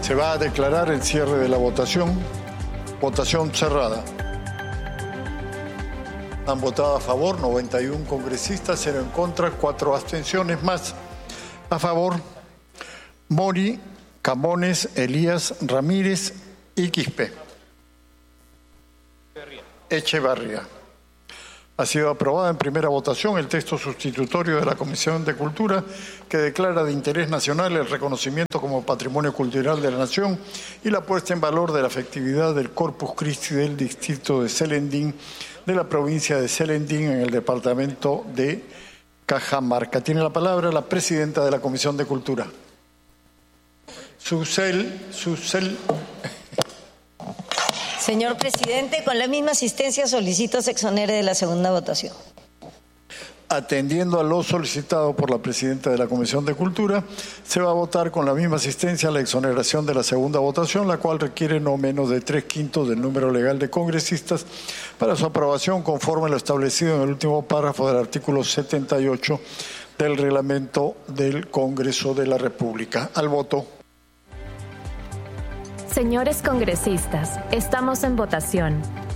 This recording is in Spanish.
Se va a declarar el cierre de la votación. Votación cerrada. Han votado a favor 91 congresistas, 0 en contra, 4 abstenciones más. A favor, Mori, Camones, Elías, Ramírez y Quispe. Echevarría. Ha sido aprobada en primera votación el texto sustitutorio de la Comisión de Cultura que declara de interés nacional el reconocimiento como patrimonio cultural de la nación y la puesta en valor de la festividad del Corpus Christi del distrito de Celendín, de la provincia de Celendín, en el departamento de Cajamarca. Tiene la palabra la presidenta de la Comisión de Cultura. Susel. Señor presidente, con la misma asistencia solicito se exonere de la segunda votación. Atendiendo a lo solicitado por la presidenta de la Comisión de Cultura, se va a votar con la misma asistencia la exoneración de la segunda votación, la cual requiere no menos de 3/5 del número legal de congresistas para su aprobación conforme a lo establecido en el último párrafo del artículo 78 del reglamento del Congreso de la República. Al voto. Señores congresistas, estamos en votación.